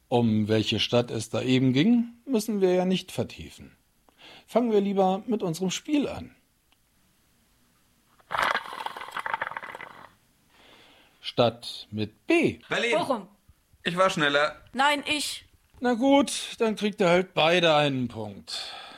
Um welche Stadt es da eben ging, müssen wir ja nicht vertiefen. Fangen wir lieber mit unserem Spiel an. Stadt mit B. Berlin. Bochum. Ich war schneller. Nein, ich. Na gut, dann kriegt ihr halt beide einen Punkt.